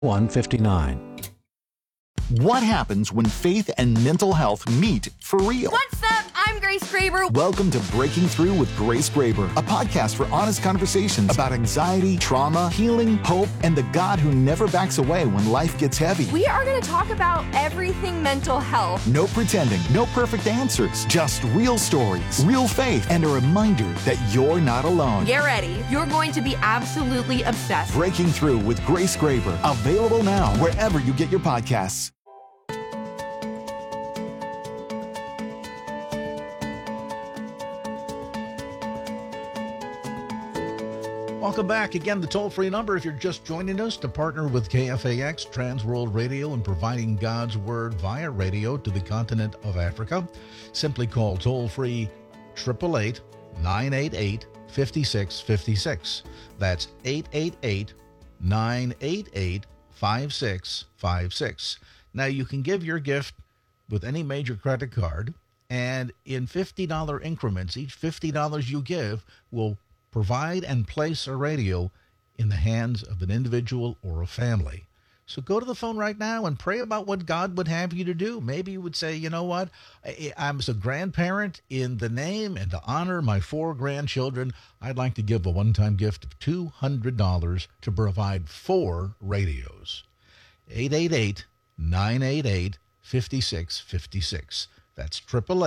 159. What happens when faith and mental health meet for real? What's up? I'm Grace Graber. Welcome to Breaking Through with Grace Graber, a podcast for honest conversations about anxiety, trauma, healing, hope, and the God who never backs away when life gets heavy. We are going to talk about everything mental health. No pretending, no perfect answers, just real stories, real faith, and a reminder that you're not alone. Get ready. You're going to be absolutely obsessed. Breaking Through with Grace Graber, available now wherever you get your podcasts. Welcome back. Again, the toll-free number, if you're just joining us, to partner with KFAX Trans World Radio in providing God's Word via radio to the continent of Africa. Simply call toll-free 888-988-5656. That's 888-988-5656. Now, you can give your gift with any major credit card, and in $50 increments, each $50 you give will provide and place a radio in the hands of an individual or a family. So go to the phone right now and pray about what God would have you to do. Maybe you would say, you know what, I'm a grandparent. In the name and to honor my 4 grandchildren, I'd like to give a one-time gift of $200 to provide 4 radios. 888-988-5656. That's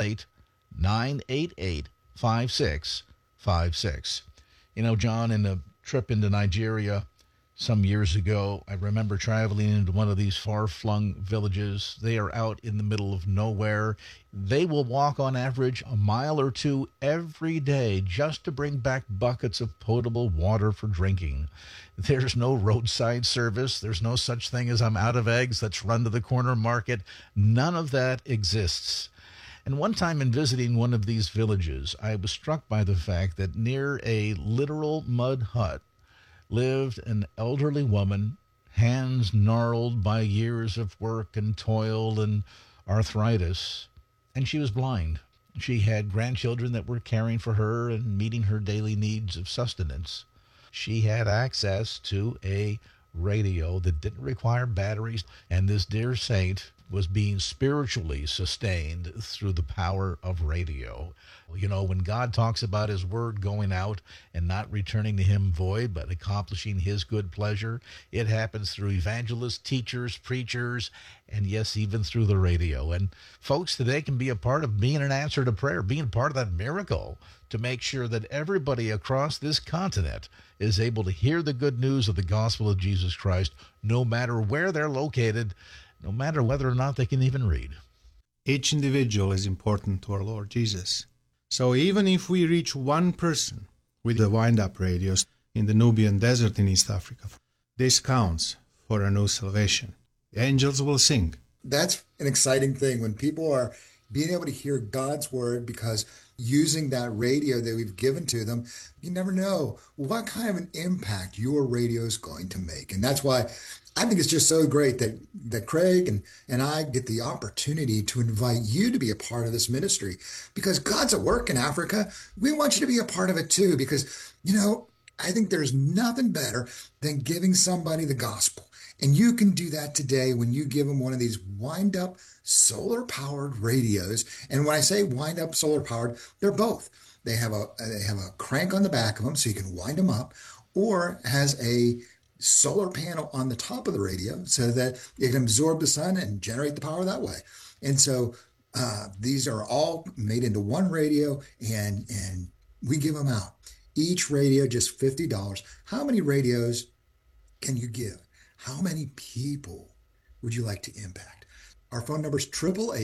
888-988-5656. You know, John, in a trip into Nigeria some years ago, I remember traveling into one of these far-flung villages. They are out in the middle of nowhere. They will walk on average a mile or 2 every day just to bring back buckets of potable water for drinking. There's no roadside service. There's no such thing as I'm out of eggs, let's run to the corner market. None of that exists. And one time in visiting one of these villages, I was struck by the fact that near a literal mud hut lived an elderly woman, hands gnarled by years of work and toil and arthritis, and she was blind. She had grandchildren that were caring for her and meeting her daily needs of sustenance. She had access to a radio that didn't require batteries, and this dear saint was being spiritually sustained through the power of radio. You know, when God talks about his word going out and not returning to him void, but accomplishing his good pleasure, it happens through evangelists, teachers, preachers, and yes, even through the radio. And folks, today can be a part of being an answer to prayer, being part of that miracle to make sure that everybody across this continent is able to hear the good news of the gospel of Jesus Christ, no matter where they're located, no matter whether or not they can even read. Each individual is important to our Lord Jesus. So even if we reach one person with the wind-up radios in the Nubian desert in East Africa, this counts for a new salvation. The angels will sing. That's an exciting thing when people are being able to hear God's word, because using that radio that we've given to them, you never know what kind of an impact your radio is going to make. And that's why I think it's just so great that Craig and I get the opportunity to invite you to be a part of this ministry, because God's at work in Africa. We want you to be a part of it too, because, you know, I think there's nothing better than giving somebody the gospel. And you can do that today when you give them one of these wind-up solar-powered radios. And when I say wind-up solar-powered, they're both. They have a crank on the back of them so you can wind them up, or has a solar panel on the top of the radio so that it can absorb the sun and generate the power that way. And so these are all made into one radio, and we give them out. Each radio just $50. How many radios can you give? How many people would you like to impact? Our phone number is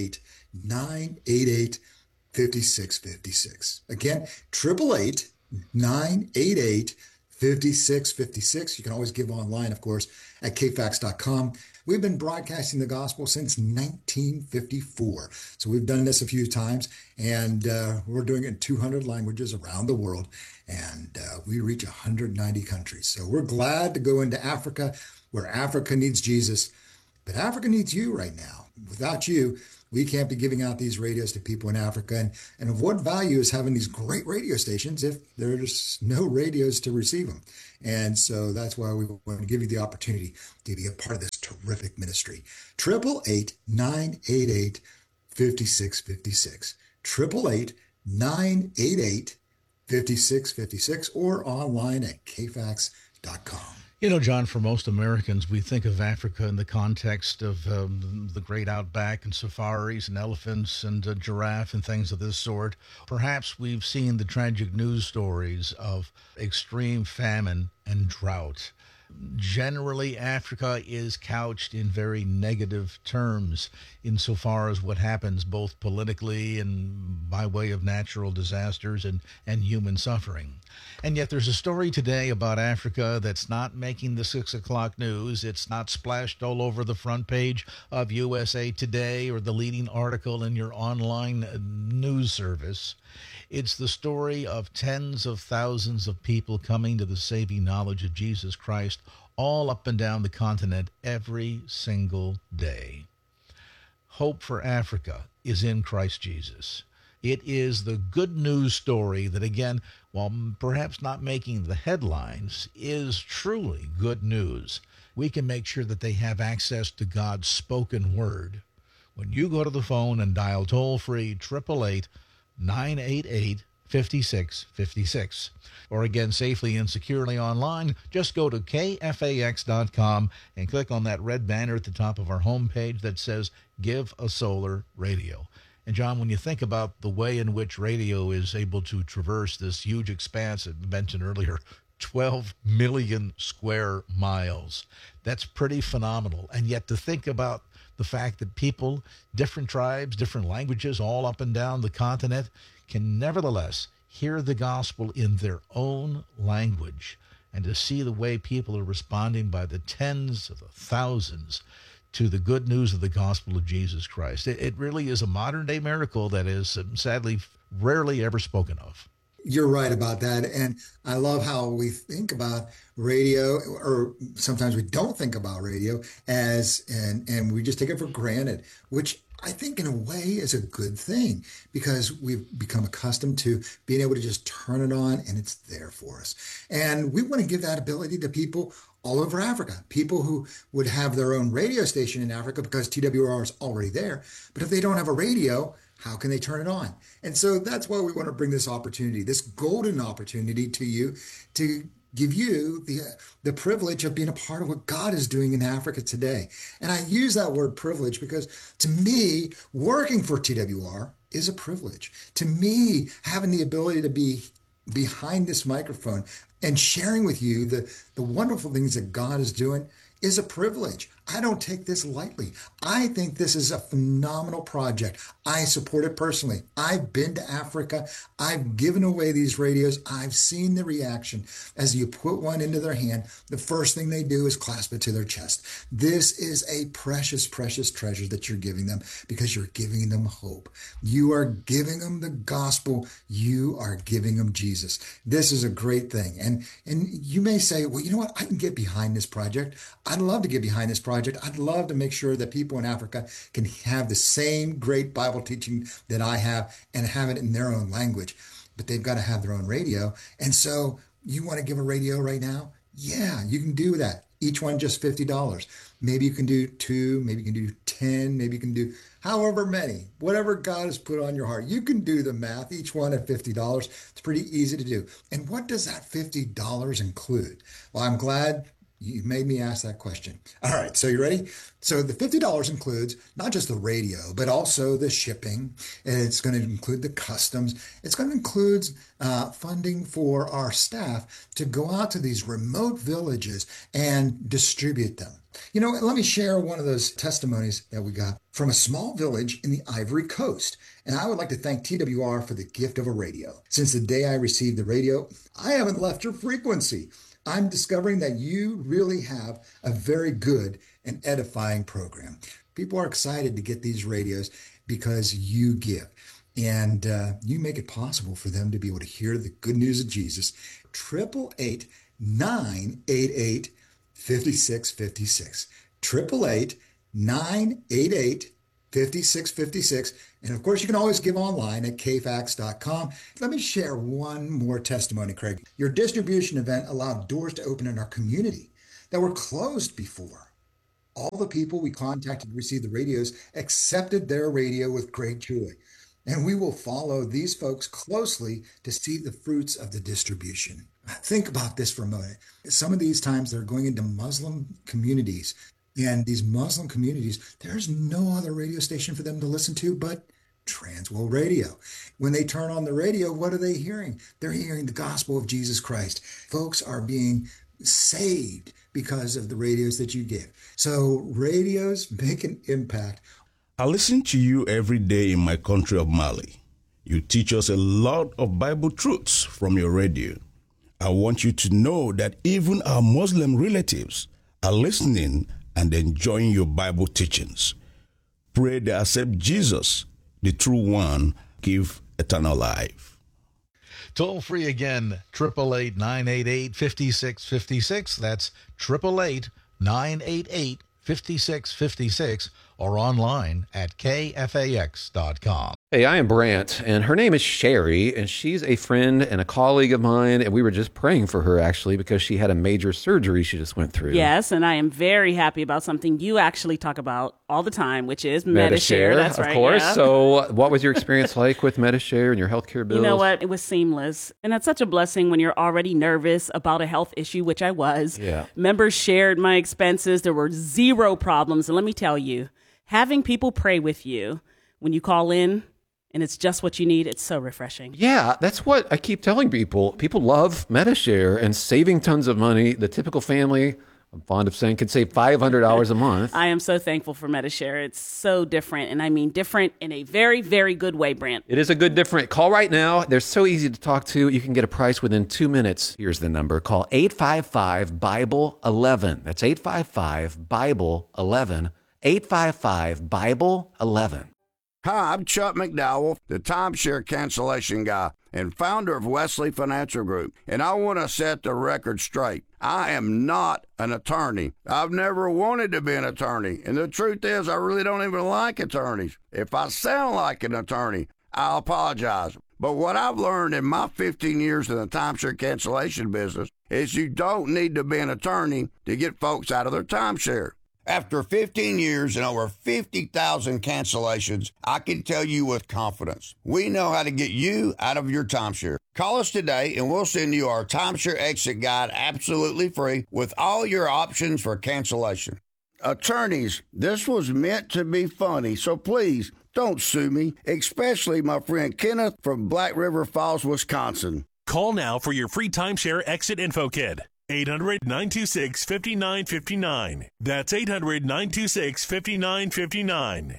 888-988-5656. Again, 888-988-5656. You can always give online, of course, at kfax.com. We've been broadcasting the gospel since 1954. So we've done this a few times, and we're doing it in 200 languages around the world, and we reach 190 countries. So we're glad to go into Africa, where Africa needs Jesus. But Africa needs you right now. Without you, we can't be giving out these radios to people in Africa. And of what value is having these great radio stations if there's no radios to receive them? And so that's why we want to give you the opportunity to be a part of this terrific ministry. 888-988-5656. 888-988-5656 or online at kfax.com. You know, John, for most Americans, we think of Africa in the context of the great outback and safaris and elephants and giraffe and things of this sort. Perhaps we've seen the tragic news stories of extreme famine and drought. Generally, Africa is couched in very negative terms insofar as what happens both politically and by way of natural disasters and human suffering. And yet there's a story today about Africa that's not making the 6 o'clock news. It's not splashed all over the front page of USA Today or the leading article in your online news service. It's the story of tens of thousands of people coming to the saving knowledge of Jesus Christ all up and down the continent every single day. Hope for Africa is in Christ Jesus. It is the good news story that, again, while perhaps not making the headlines, is truly good news. We can make sure that they have access to God's spoken word. When you go to the phone and dial toll-free 888-988-5656, or again, safely and securely online, just go to kfax.com and click on that red banner at the top of our homepage that says Give a Solar Radio. And John, when you think about the way in which radio is able to traverse this huge expanse, I mentioned earlier, 12 million square miles, that's pretty phenomenal. And yet to think about the fact that people, different tribes, different languages, all up and down the continent, can nevertheless hear the gospel in their own language, and to see the way people are responding by the tens of the thousands to the good news of the gospel of Jesus Christ. It really is a modern-day miracle that is sadly rarely ever spoken of. You're right about that. And I love how we think about radio, or sometimes we don't think about radio as, and we just take it for granted, which I think in a way is a good thing, because we've become accustomed to being able to just turn it on and it's there for us. And we want to give that ability to people all over Africa, people who would have their own radio station in Africa because TWR is already there. But if they don't have a radio, how can they turn it on? And so that's why we want to bring this opportunity, this golden opportunity to you, to give you the privilege of being a part of what God is doing in Africa today. And I use that word privilege because to me, working for TWR is a privilege. To me, having the ability to be behind this microphone and sharing with you the wonderful things that God is doing is a privilege. I don't take this lightly. I think this is a phenomenal project. I support it personally. I've been to Africa. I've given away these radios. I've seen the reaction. As you put one into their hand, the first thing they do is clasp it to their chest. This is a precious, precious treasure that you're giving them, because you're giving them hope. You are giving them the gospel. You are giving them Jesus. This is a great thing. And you may say, well, you know what? I can get behind this project. I'd love to get behind this project. I'd love to make sure that people in Africa can have the same great Bible teaching that I have and have it in their own language. But they've got to have their own radio. And so you want to give a radio right now? Yeah, you can do that. Each one just $50. Maybe you can do 2, maybe you can do 10, maybe you can do however many, whatever God has put on your heart. You can do the math, each one at $50. It's pretty easy to do. And what does that $50 include? Well, I'm glad you made me ask that question. All right, so you ready? So the $50 includes not just the radio, but also the shipping. And it's going to include the customs. It's going to include funding for our staff to go out to these remote villages and distribute them. You know, let me share one of those testimonies that we got from a small village in the Ivory Coast. And I would like to thank TWR for the gift of a radio. Since the day I received the radio, I haven't left your frequency. I'm discovering that you really have a very good and edifying program. People are excited to get these radios because you give. And you make it possible for them to be able to hear the good news of Jesus. 888-988-5656. 888 988-5656. And of course, you can always give online at kfax.com. Let me share one more testimony, Craig. Your distribution event allowed doors to open in our community that were closed before. All the people we contacted to receive the radios accepted their radio with great joy. And we will follow these folks closely to see the fruits of the distribution. Think about this for a moment. Some of these times they're going into Muslim communities. And these Muslim communities, there's no other radio station for them to listen to but Transworld Radio. When they turn on the radio, what are they hearing? They're hearing the gospel of Jesus Christ. Folks are being saved because of the radios that you give. So radios make an impact. I listen to you every day in my country of Mali. You teach us a lot of Bible truths from your radio. I want you to know that even our Muslim relatives are listening and enjoying your Bible teachings. Pray they accept Jesus, the true one, give eternal life. Toll free again, 888-988-5656. That's 888-988-5656, or online at kfax.com. Hey, I am Brant, and her name is Sherry, and she's a friend and a colleague of mine, and we were just praying for her, actually, because she had a major surgery she just went through. Yes, and I am very happy about something you actually talk about all the time, which is Medi-Share. That's right, of course. Yeah. So what was your experience like with Medi-Share and your healthcare bills? You know what? It was seamless. And that's such a blessing when you're already nervous about a health issue, which I was. Yeah. Members shared my expenses. There were zero problems. And let me tell you, having people pray with you when you call in, and it's just what you need, it's so refreshing. Yeah, that's what I keep telling people. People love Medi-Share and saving tons of money. The typical family, I'm fond of saying, could save $500 a month. I am so thankful for Medi-Share. It's so different, and I mean different in a very, very good way, Brant. It is a good different. Call right now. They're so easy to talk to. You can get a price within 2 minutes. Here's the number. Call 855-BIBLE-11. That's 855-BIBLE-11. 855-BIBLE-11. Hi, I'm Chuck McDowell, the timeshare cancellation guy and founder of Wesley Financial Group, and I want to set the record straight. I am not an attorney. I've never wanted to be an attorney, and the truth is I really don't even like attorneys. If I sound like an attorney, I'll apologize. But what I've learned in my 15 years in the timeshare cancellation business is you don't need to be an attorney to get folks out of their timeshare. After 15 years and over 50,000 cancellations, I can tell you with confidence, we know how to get you out of your timeshare. Call us today and we'll send you our timeshare exit guide absolutely free with all your options for cancellation. Attorneys, this was meant to be funny, so please don't sue me, especially my friend Kenneth from Black River Falls, Wisconsin. Call now for your free timeshare exit info kit. 800-926-5959. That's 800-926-5959.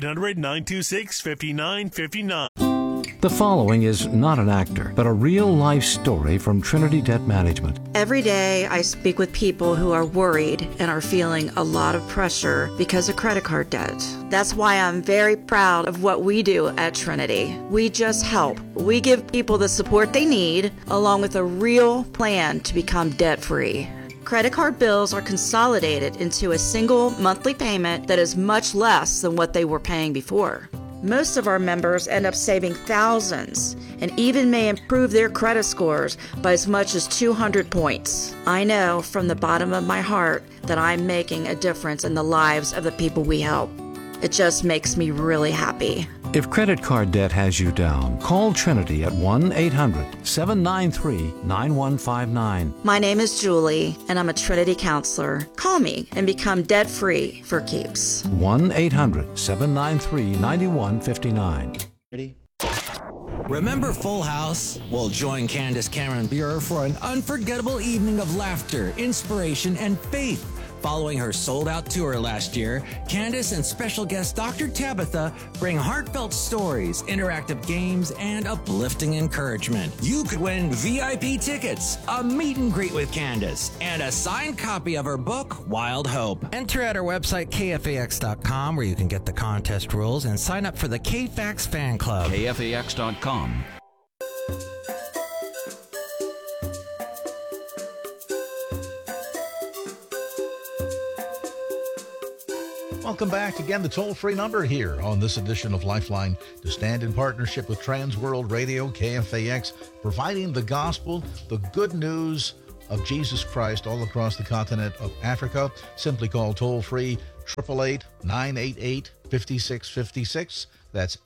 800-926-5959. The following is not an actor, but a real-life story from Trinity Debt Management. Every day I speak with people who are worried and are feeling a lot of pressure because of credit card debt. That's why I'm very proud of what we do at Trinity. We just help. We give people the support they need, along with a real plan to become debt-free. Credit card bills are consolidated into a single monthly payment that is much less than what they were paying before. Most of our members end up saving thousands and even may improve their credit scores by as much as 200 points. I know from the bottom of my heart that I'm making a difference in the lives of the people we help. It just makes me really happy. If credit card debt has you down, call Trinity at 1-800-793-9159. My name is Julie, and I'm a Trinity counselor. Call me and become debt-free for keeps. 1-800-793-9159. Ready? Remember Full House? Well, join Candace Cameron Bure for an unforgettable evening of laughter, inspiration, and faith. Following her sold-out tour last year, Candace and special guest Dr. Tabitha bring heartfelt stories, interactive games, and uplifting encouragement. You could win VIP tickets, a meet and greet with Candace, and a signed copy of her book, Wild Hope. Enter at our website, kfax.com, where you can get the contest rules and sign up for the KFAX fan club. kfax.com. Welcome back. Again, the toll-free number here on this edition of Lifeline to stand in partnership with Trans World Radio, KFAX, providing the gospel, the good news of Jesus Christ all across the continent of Africa. Simply call toll-free 888-988-5656. That's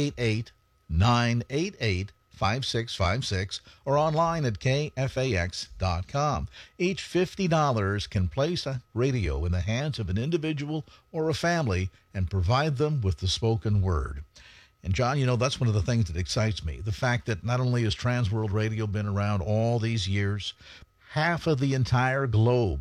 888-988-5656, or online at kfax.com. Each $50 can place a radio in the hands of an individual or a family and provide them with the spoken word. And John, you know, that's one of the things that excites me. The fact that not only has Trans World Radio been around all these years, half of the entire globe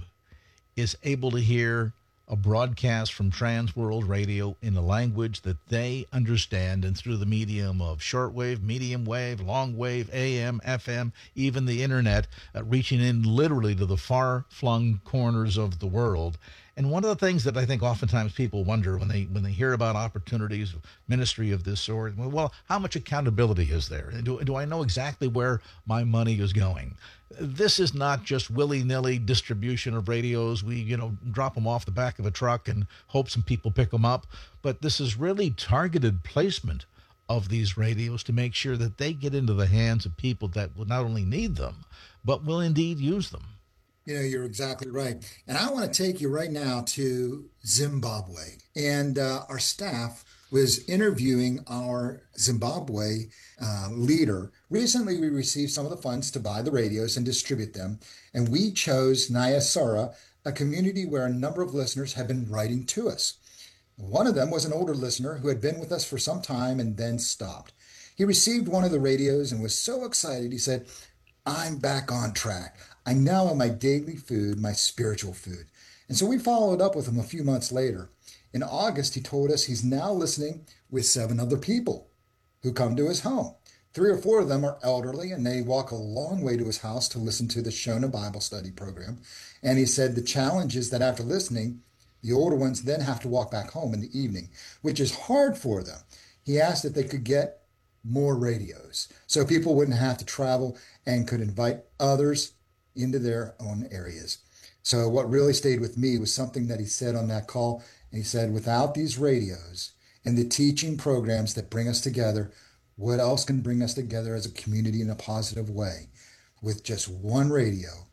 is able to hear a broadcast from Trans World Radio in a language that they understand, and through the medium of shortwave, medium wave, long wave, AM, FM, even the internet, reaching in literally to the far-flung corners of the world. And one of the things that I think oftentimes people wonder when they hear about opportunities of ministry of this sort, well, how much accountability is there? Do I know exactly where my money is going? This is not just willy-nilly distribution of radios. We, drop them off the back of a truck and hope some people pick them up. But this is really targeted placement of these radios to make sure that they get into the hands of people that will not only need them, but will indeed use them. You're exactly right. And I want to take you right now to Zimbabwe. And our staff was interviewing our Zimbabwe leader. Recently, we received some of the funds to buy the radios and distribute them. And we chose Nyasara, a community where a number of listeners have been writing to us. One of them was an older listener who had been with us for some time and then stopped. He received one of the radios and was so excited, he said, "I'm back on track. I now have my daily food, my spiritual food." And so we followed up with him a few months later. In August, he told us he's now listening with 7 other people who come to his home. 3 or 4 of them are elderly, and they walk a long way to his house to listen to the Shona Bible study program. And he said the challenge is that after listening, the older ones then have to walk back home in the evening, which is hard for them. He asked if they could get more radios so people wouldn't have to travel and could invite others into their own areas. So what really stayed with me was something that he said on that call. And he said, without these radios and the teaching programs that bring us together, what else can bring us together as a community in a positive way? With just one radio,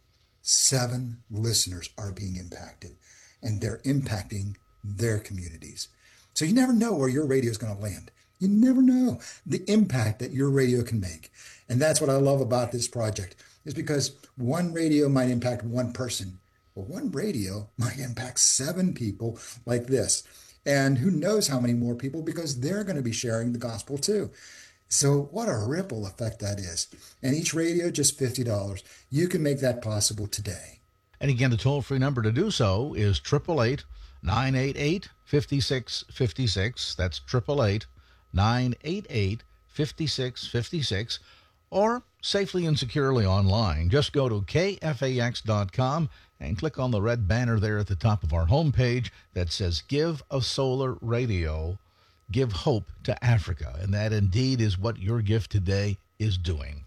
7 listeners are being impacted, and they're impacting their communities. So you never know where your radio is going to land. You never know the impact that your radio can make. And that's what I love about this project, is because one radio might impact one person, but one radio might impact 7 people like this. And who knows how many more people, because they're going to be sharing the gospel too. So what a ripple effect that is. And each radio, just $50. You can make that possible today. And again, the toll-free number to do so is 888-988-5656. That's 888-988-5656. Or safely and securely online. Just go to kfax.com and click on the red banner there at the top of our homepage that says Give a Solar Radio, Give Hope to Africa. And that indeed is what your gift today is doing.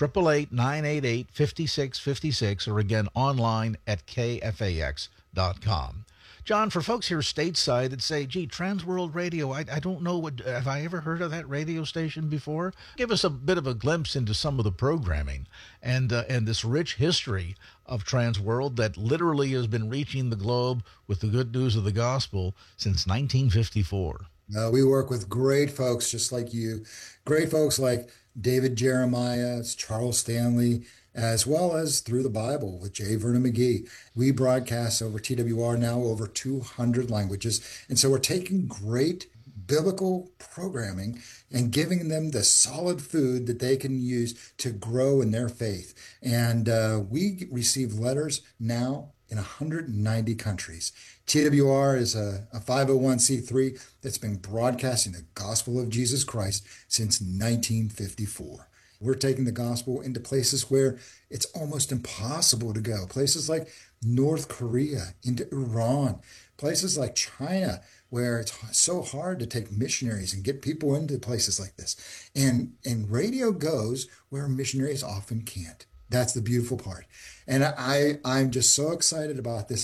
888-988-5656, or again online at kfax.com. John, for folks here stateside that say, gee, Trans World Radio, I don't know, have I ever heard of that radio station before? Give us a bit of a glimpse into some of the programming and this rich history of Trans World that literally has been reaching the globe with the good news of the gospel since 1954. We work with great folks just like you, great folks like David Jeremiah, Charles Stanley, as well as Through the Bible with J. Vernon McGee. We broadcast over TWR now over 200 languages. And so we're taking great biblical programming and giving them the solid food that they can use to grow in their faith. And we receive letters now in 190 countries. TWR is a 501c3 that's been broadcasting the gospel of Jesus Christ since 1954. We're taking the gospel into places where it's almost impossible to go. Places like North Korea, into Iran, places like China, where it's so hard to take missionaries and get people into places like this. And radio goes where missionaries often can't. That's the beautiful part. And I'm just so excited about this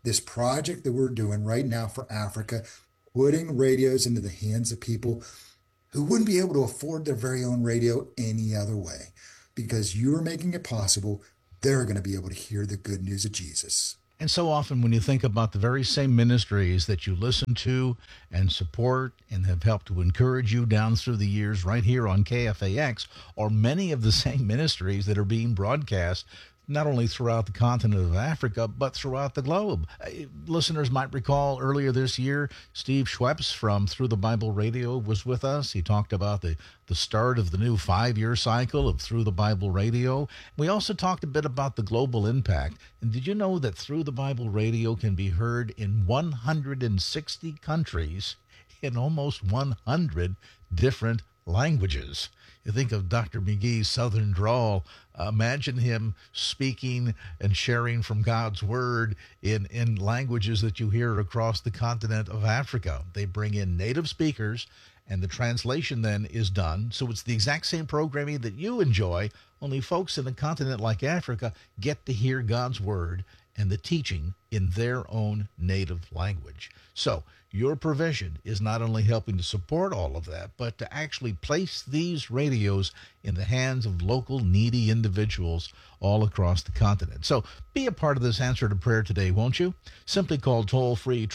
this project that we're doing right now for Africa, putting radios into the hands of people who wouldn't be able to afford their very own radio any other way. Because you are making it possible, they're going to be able to hear the good news of Jesus. And so often when you think about the very same ministries that you listen to and support and have helped to encourage you down through the years right here on KFAX, are many of the same ministries that are being broadcast not only throughout the continent of Africa, but throughout the globe. Listeners might recall earlier this year, Steve Schweppes from Through the Bible Radio was with us. He talked about the start of the new 5-year cycle of Through the Bible Radio. We also talked a bit about the global impact. And did you know that Through the Bible Radio can be heard in 160 countries in almost 100 different languages? You think of Dr. McGee's Southern drawl. Imagine him speaking and sharing from God's Word in languages that you hear across the continent of Africa. They bring in native speakers, and the translation then is done. So it's the exact same programming that you enjoy, only folks in a continent like Africa get to hear God's Word and the teaching in their own native language. So your provision is not only helping to support all of that, but to actually place these radios in the hands of local needy individuals all across the continent. So be a part of this answer to prayer today, won't you? Simply call toll-free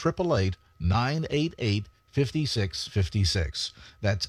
888-988-5656. That's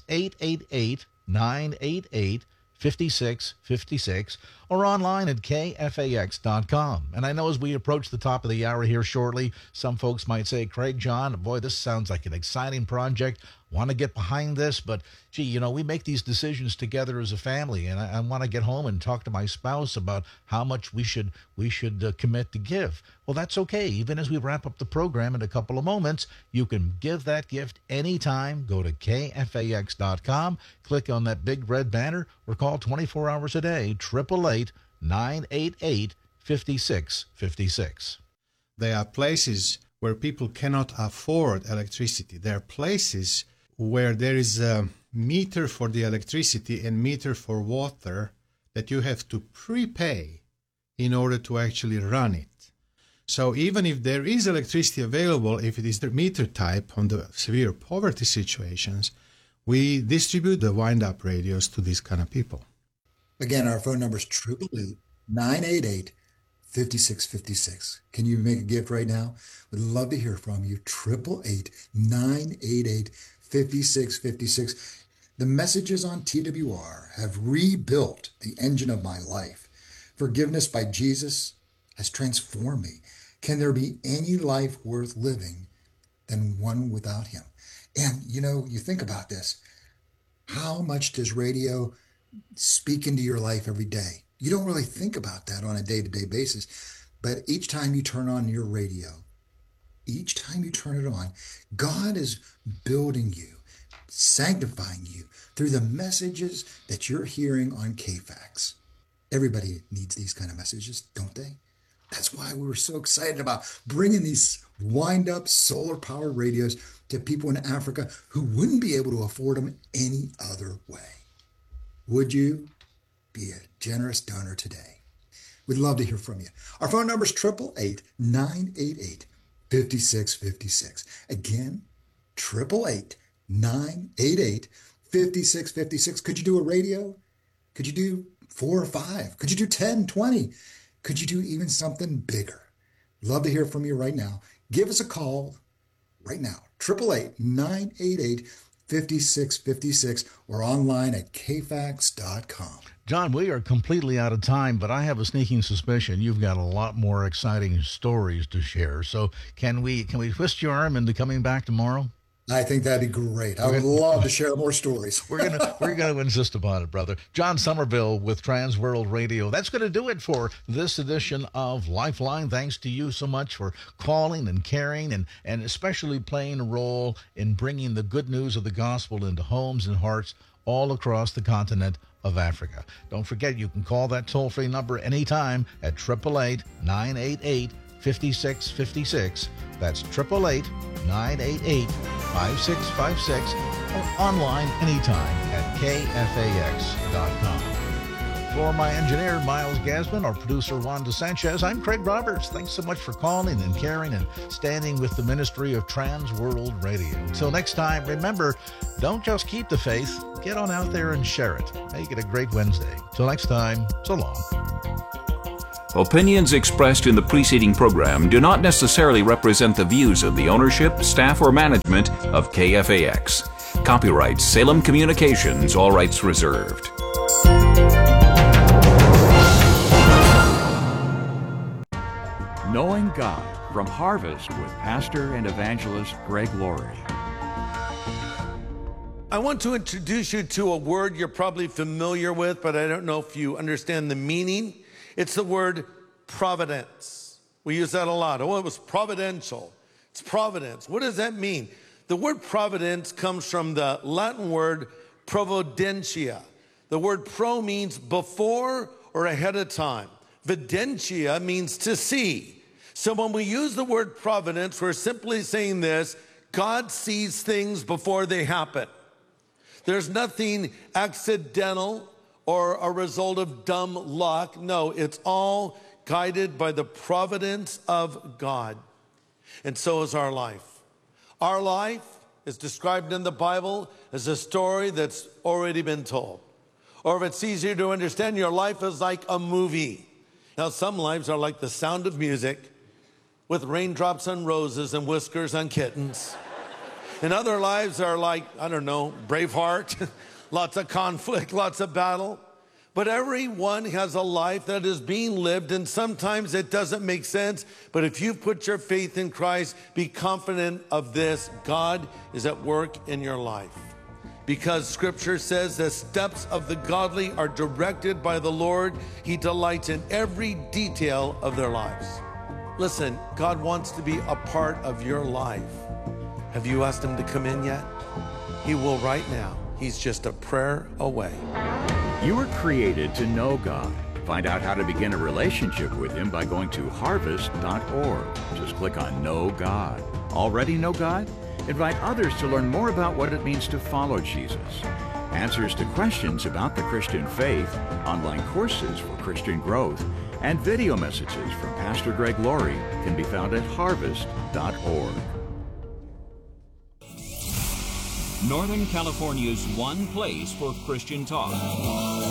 888-988-5656, or online at kfax.com. And I know as we approach the top of the hour here shortly, some folks might say, Craig, John, boy, this sounds like an exciting project. Want to get behind this, but gee, we make these decisions together as a family, and I want to get home and talk to my spouse about how much we should commit to give. Well, that's okay. Even as we wrap up the program in a couple of moments, you can give that gift anytime. Go to kfax.com, click on that big red banner, or call 24 hours a day, 888-988-5656. There are places where people cannot afford electricity. There are places where there is a meter for the electricity and meter for water that you have to prepay in order to actually run it. So even if there is electricity available, if it is the meter type on the severe poverty situations, we distribute the wind-up radios to these kind of people. Again, our phone number is 888-988-5656. Can you make a gift right now? We'd love to hear from you. 888-988-5656. The messages on TWR have rebuilt the engine of my life. Forgiveness by Jesus has transformed me. Can there be any life worth living than one without him? And, you think about this. How much does radio speak into your life every day? You don't really think about that on a day-to-day basis, but each time you turn on your radio, each time you turn it on, God is building you, sanctifying you through the messages that you're hearing on KFAX. Everybody needs these kind of messages, don't they? That's why we were so excited about bringing these wind-up solar-powered radios to people in Africa who wouldn't be able to afford them any other way. Would you be a generous donor today? We'd love to hear from you. Our phone number is 888-988-5656. Again, 888-988-5656. Could you do a radio? Could you do 4 or 5? Could you do 10, 20? Could you do even something bigger? Love to hear from you right now. Give us a call right now. 888-988-5656 or online at kfax.com. John, we are completely out of time, but I have a sneaking suspicion you've got a lot more exciting stories to share. So can we twist your arm into coming back tomorrow? I think that'd be great. I would love to share more stories. We're gonna insist upon it, brother. John Somerville with Trans World Radio. That's going to do it for this edition of Lifeline. Thanks to you so much for calling and caring and especially playing a role in bringing the good news of the gospel into homes and hearts all across the continent of Africa. Don't forget, you can call that toll-free number anytime at 888-988-5656. That's 888-988-5656 or online anytime at kfax.com. For my engineer, Miles Gasman, our producer, Wanda Sanchez, I'm Craig Roberts. Thanks so much for calling and caring and standing with the ministry of Trans World Radio. Until next time, remember, don't just keep the faith. Get on out there and share it. Make it a great Wednesday. Till next time, so long. Opinions expressed in the preceding program do not necessarily represent the views of the ownership, staff, or management of KFAX. Copyright Salem Communications, all rights reserved. Knowing God from Harvest with Pastor and Evangelist Greg Laurie. I want to introduce you to a word you're probably familiar with, but I don't know if you understand the meaning. It's the word providence. We use that a lot. Oh, it was providential. It's providence. What does that mean? The word providence comes from the Latin word providentia. The word pro means before or ahead of time. Videntia means to see. So when we use the word providence, we're simply saying this: God sees things before they happen. There's nothing accidental or a result of dumb luck. No, it's all guided by the providence of God. And so is our life. Our life is described in the Bible as a story that's already been told. Or if it's easier to understand, your life is like a movie. Now, some lives are like The Sound of Music, with raindrops on roses and whiskers on kittens. And other lives are like, I don't know, Braveheart, lots of conflict, lots of battle. But everyone has a life that is being lived, and sometimes it doesn't make sense. But if you put your faith in Christ, be confident of this: God is at work in your life. Because Scripture says the steps of the godly are directed by the Lord. He delights in every detail of their lives. Listen, God wants to be a part of your life. Have you asked him to come in yet? He will right now. He's just a prayer away. You were created to know God. Find out how to begin a relationship with him by going to harvest.org. Just click on Know God. Already know God? Invite others to learn more about what it means to follow Jesus. Answers to questions about the Christian faith, online courses for Christian growth, and video messages from Pastor Greg Laurie can be found at harvest.org. Northern California's one place for Christian talk.